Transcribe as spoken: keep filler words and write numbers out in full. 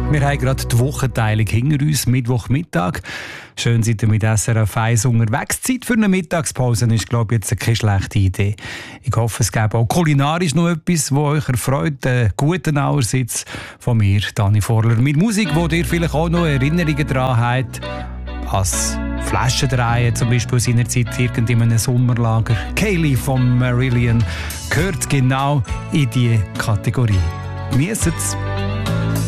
Wir haben gerade die Wochenteilung hinter uns, Mittwochmittag. Schön seid ihr mit S R F eins unterwegs. Zeit für eine Mittagspause ist, glaube ich, jetzt keine schlechte Idee. Ich hoffe, es gäbe auch kulinarisch noch etwas, das euch erfreut. Einen guten Auersitz von mir, Dani Vorler. Mit Musik, wo ihr vielleicht auch noch Erinnerungen daran habt. Als Flaschendrehen, zum Beispiel seinerzeit irgend in einem Sommerlager. Kaylee von Marillion gehört genau in diese Kategorie. Genießt es!